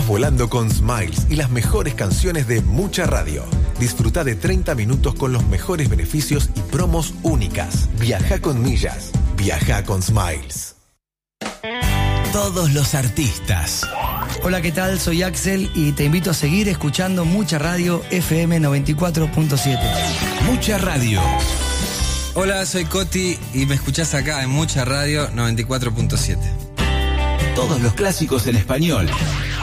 Vas volando con Smiles y las mejores canciones de mucha radio. Disfruta de 30 minutos con los mejores beneficios y promos únicas. Viaja con millas. Viaja con Smiles. Todos los artistas. Hola, ¿qué tal? Soy Axel y te invito a seguir escuchando Mucha Radio FM 94.7. Mucha Radio. Hola, soy Coti y me escuchás acá en Mucha Radio 94.7. Todos los clásicos en español.